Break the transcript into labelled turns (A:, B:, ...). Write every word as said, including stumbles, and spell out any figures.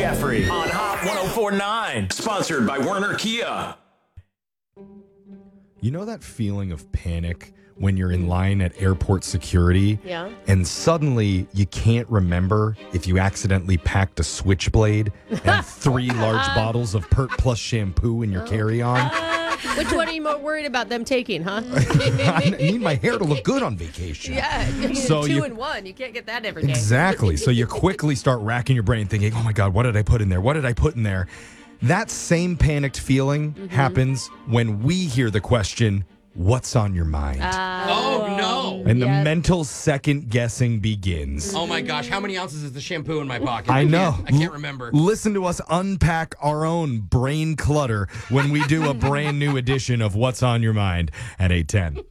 A: Jeffrey on Hot one oh four point nine. Sponsored by Werner Kia.
B: You know that feeling of panic when you're in line at airport security?
C: Yeah.
B: And suddenly you can't remember if you accidentally packed a switchblade and three large bottles of Pert Plus shampoo in your carry-on?
C: Uh, which one are you more worried about them taking, huh?
B: I need my hair to look good on vacation.
C: Yeah,
B: So
C: two
B: you-
C: in one. You can't get that every day.
B: Exactly. So you quickly start racking your brain thinking, oh my God, what did I put in there? What did I put in there? That same panicked feeling
C: Mm-hmm.
B: happens when we hear the question, what's on your mind?
C: Uh,
D: Oh, no.
B: and the
C: yes.
B: mental second guessing begins.
D: Oh, my gosh. How many ounces is the shampoo in my pocket?
B: I know.
D: can't- I can't remember.
B: Listen to us unpack our own brain clutter when we do a brand new edition of What's on Your Mind at eight ten.